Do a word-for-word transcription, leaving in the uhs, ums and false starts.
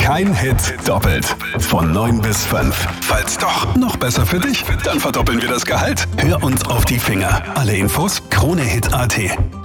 Kein Hit doppelt. Von neun bis fünf. Falls doch, noch besser für dich? Dann verdoppeln wir das Gehalt. Hör uns auf die Finger. Alle Infos Krone Hit Punkt at.